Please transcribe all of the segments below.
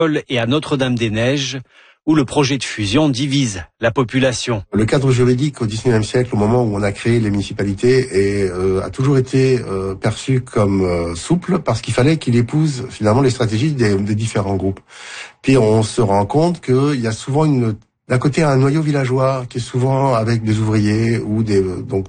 et à Notre-Dame-des-Neiges, où le projet de fusion divise la population. Le cadre juridique au XIXe siècle, au moment où on a créé les municipalités, a toujours été perçu comme souple, parce qu'il fallait qu'il épouse finalement les stratégies des différents groupes. Puis on se rend compte qu'il y a souvent d'un côté un noyau villageois qui est souvent avec des ouvriers ou des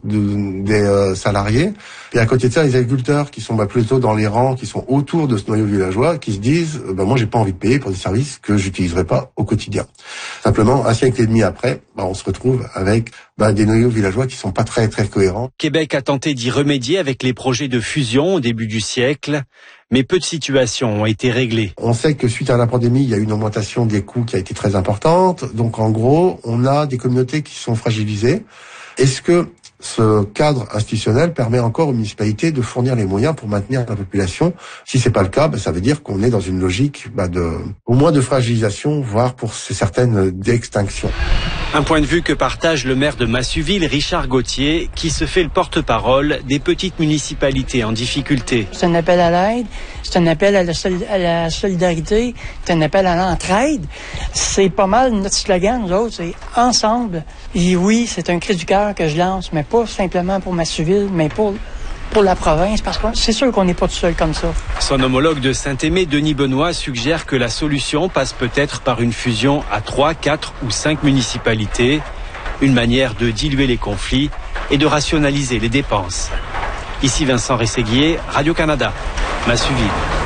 salariés, et à côté de ça les agriculteurs qui sont plutôt dans les rangs, qui sont autour de ce noyau villageois, qui se disent moi j'ai pas envie de payer pour des services que j'utiliserai pas au quotidien. Simplement, un siècle et demi après, on se retrouve avec des noyaux villageois qui sont pas très très cohérents. Québec a tenté d'y remédier avec les projets de fusion au début du siècle, mais peu de situations ont été réglées. On sait que suite à la pandémie, il y a eu une augmentation des coûts qui a été très importante. Donc en gros, on a des communautés qui sont fragilisées. Est-ce que ce cadre institutionnel permet encore aux municipalités de fournir les moyens pour maintenir la population? Si c'est pas le cas, ça veut dire qu'on est dans une logique au moins de fragilisation, voire pour certaines d'extinction. Un point de vue que partage le maire de Massuville, Richard Gauthier, qui se fait le porte-parole des petites municipalités en difficulté. C'est un appel à l'aide, c'est un appel à la solidarité, c'est un appel à l'entraide. C'est pas mal notre slogan, nous autres, c'est « Ensemble ». Et oui, c'est un cri du cœur que je lance, mais pas simplement pour Massuville, mais pour la province, parce que c'est sûr qu'on n'est pas tout seul comme ça. Son homologue de Saint-Aimé, Denis Benoît, suggère que la solution passe peut-être par une fusion à 3, 4 ou 5 municipalités, une manière de diluer les conflits et de rationaliser les dépenses. Ici Vincent Rességuier, Radio-Canada, Massuville.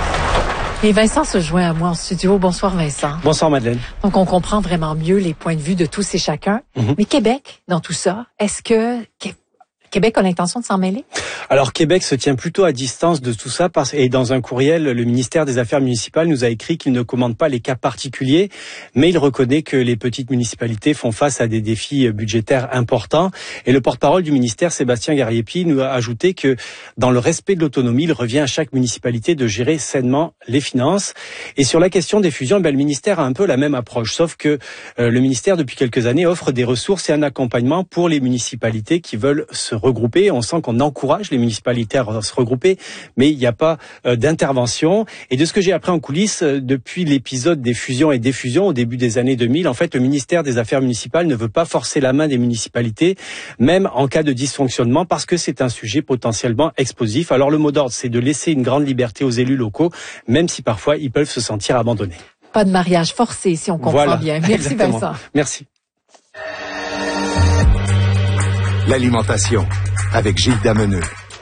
Et Vincent se joint à moi en studio. Bonsoir Vincent. Bonsoir Madeleine. Donc on comprend vraiment mieux les points de vue de tous et chacun. Mais Québec, dans tout ça, est-ce que Québec a l'intention de s'en mêler? Alors Québec se tient plutôt à distance de tout ça et dans un courriel, le ministère des Affaires municipales nous a écrit qu'il ne commande pas les cas particuliers, mais il reconnaît que les petites municipalités font face à des défis budgétaires importants. Et le porte-parole du ministère, Sébastien Gariepi, nous a ajouté que dans le respect de l'autonomie, il revient à chaque municipalité de gérer sainement les finances. Et sur la question des fusions, le ministère a un peu la même approche, sauf que le ministère, depuis quelques années, offre des ressources et un accompagnement pour les municipalités qui veulent se regrouper. On sent qu'on encourage les municipalités à se regrouper, mais il n'y a pas d'intervention. Et de ce que j'ai appris en coulisses, depuis l'épisode des fusions et défusions au début des années 2000, en fait, le ministère des Affaires municipales ne veut pas forcer la main des municipalités, même en cas de dysfonctionnement, parce que c'est un sujet potentiellement explosif. Alors le mot d'ordre, c'est de laisser une grande liberté aux élus locaux, même si parfois ils peuvent se sentir abandonnés. Pas de mariage forcé, si on comprend bien. Merci exactement. Vincent. Merci. L'alimentation, avec Gilles Dameneux.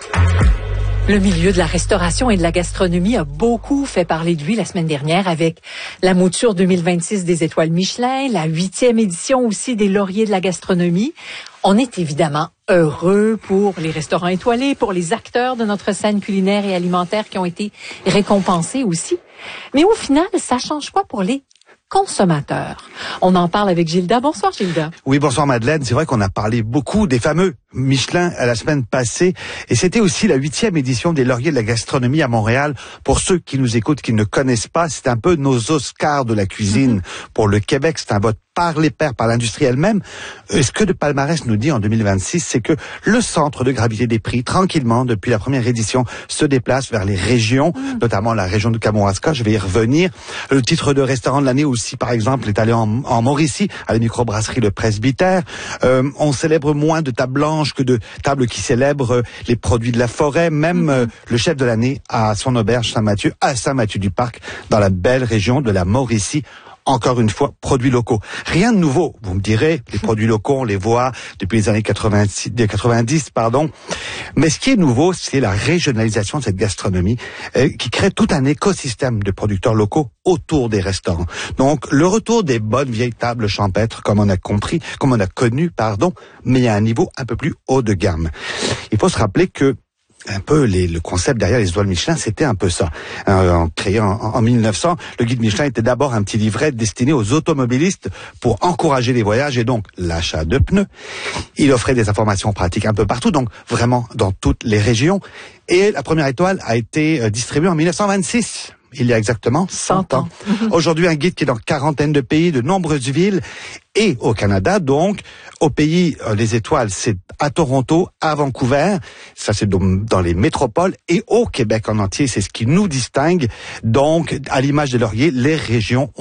Le milieu de la restauration et de la gastronomie a beaucoup fait parler de lui la semaine dernière avec la mouture 2026 des étoiles Michelin, la 8e édition aussi des lauriers de la gastronomie. On est évidemment heureux pour les restaurants étoilés, pour les acteurs de notre scène culinaire et alimentaire qui ont été récompensés aussi. Mais au final, ça change quoi pour les consommateurs? On en parle avec Gilda. Bonsoir Gilda. Oui, bonsoir Madeleine. C'est vrai qu'on a parlé beaucoup des fameux Michelin à la semaine passée et c'était aussi la 8e édition des lauriers de la gastronomie à Montréal. Pour ceux qui nous écoutent, qui ne connaissent pas, c'est un peu nos Oscars de la cuisine pour le Québec. C'est un vote par les pairs, par l'industrie elle-même. Ce que le palmarès nous dit en 2026, c'est que le centre de gravité des prix, tranquillement, depuis la première édition, se déplace vers les régions, notamment la région de Kamouraska. Je vais y revenir. Le titre de restaurant de l'année aussi, par exemple, est allé en Mauricie, à la microbrasserie Le Presbytère. On célèbre moins de tables blanches que de tables qui célèbrent les produits de la forêt. Même le chef de l'année à son auberge Saint-Mathieu, à Saint-Mathieu-du-Parc, dans la belle région de la Mauricie. Encore une fois, produits locaux. Rien de nouveau, vous me direz, les produits locaux, on les voit depuis les années 90, Mais ce qui est nouveau, c'est la régionalisation de cette gastronomie qui crée tout un écosystème de producteurs locaux autour des restaurants. Donc, le retour des bonnes vieilles tables champêtres, comme on a connu, mais à un niveau un peu plus haut de gamme. Il faut se rappeler que un peu le concept derrière les étoiles Michelin, c'était un peu ça. Créé en 1900, le guide Michelin était d'abord un petit livret destiné aux automobilistes pour encourager les voyages et donc l'achat de pneus. Il offrait des informations pratiques un peu partout, donc vraiment dans toutes les régions. Et la première étoile a été distribuée en 1926. Il y a exactement 100 ans. Aujourd'hui, un guide qui est dans quarantaine de pays, de nombreuses villes et au Canada. Donc, au pays, les étoiles, c'est à Toronto, à Vancouver. Ça, c'est dans les métropoles et au Québec en entier. C'est ce qui nous distingue. Donc, à l'image des lauriers, les régions